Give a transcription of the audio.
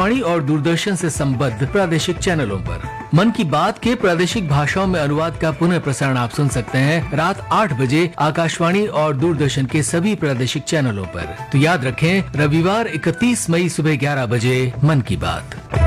आकाशवाणी और दूरदर्शन से संबद्ध प्रादेशिक चैनलों पर। मन की बात के प्रादेशिक भाषाओं में अनुवाद का पुनः प्रसारण आप सुन सकते हैं रात 8 बजे आकाशवाणी और दूरदर्शन के सभी प्रादेशिक चैनलों पर। तो याद रखें, रविवार 31 मई सुबह 11 बजे मन की बात।